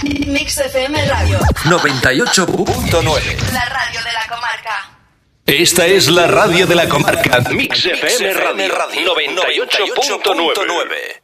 Mix FM Radio 98.9. La radio de la comarca. Esta es la radio de la comarca. Mix FM Radio 98.9.